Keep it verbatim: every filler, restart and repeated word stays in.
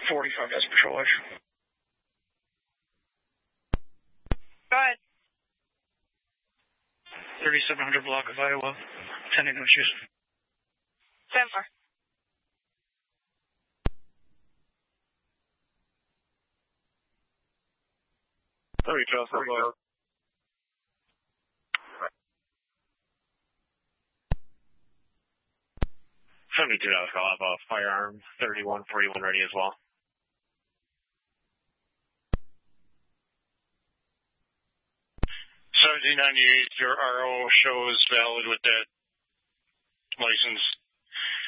forty-five, that's Patrol Edge. Go ahead. thirty-seven hundred block of Iowa. Attending no issues. Stand for. Sorry, Charles. seventy-two Dallas, I'll have a firearm thirty-one forty-one ready as well. seventeen ninety-eight, your R O shows valid with that license